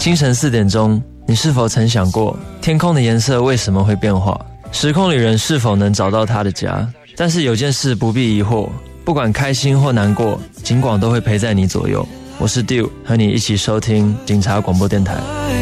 清晨4点钟，你是否曾想过天空的颜色为什么会变化？时空旅人是否能找到他的家？但是有件事不必疑惑，不管开心或难过，警广都会陪在你左右。我是 Dew， 和你一起收听警察广播电台。